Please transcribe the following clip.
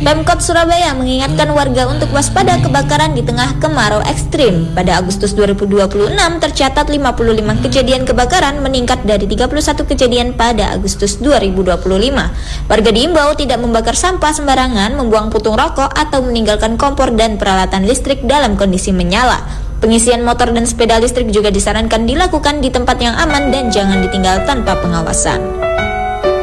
Pemkot Surabaya mengingatkan warga untuk waspada kebakaran di tengah kemarau ekstrim. Pada Agustus 2026 tercatat 55 kejadian kebakaran, meningkat dari 31 kejadian pada Agustus 2025. Warga diimbau tidak membakar sampah sembarangan, membuang puntung rokok atau meninggalkan kompor dan peralatan listrik dalam kondisi menyala. Pengisian motor dan sepeda listrik juga disarankan dilakukan di tempat yang aman dan jangan ditinggal tanpa pengawasan.